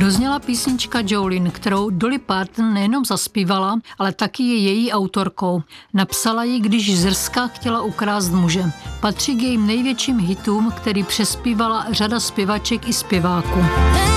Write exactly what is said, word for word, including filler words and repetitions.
Dozněla písnička Jolene, kterou Dolly Parton nejenom zaspívala, ale taky je její autorkou. Napsala ji, když z Irska chtěla ukrást muže. Patří k jejím největším hitům, který přespívala řada zpěvaček i zpěváků.